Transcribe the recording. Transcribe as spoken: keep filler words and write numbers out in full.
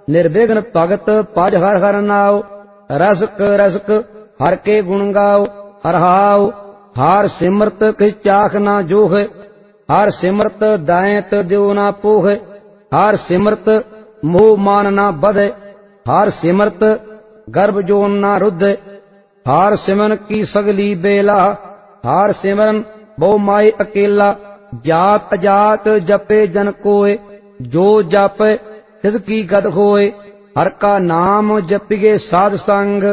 निर्विघ्न भगत पज हर हर नाव। रसक रसक हर के गुण गाओ। हरहाओ हार सिमरत किस चाख ना जोह। हार सिमरत दायत द्यो ना पोह। हार सिमरत मोह मान ना बधे। हार सिमरत गर्भ जोन ना रुद्ध। हार सिमरन की सगली बेला। हार सिमरन बहु माई अकेला। जात अजात जपे जन कोय। जो जप तिसकी गत होय। हर का नाम जपिगे साध संग।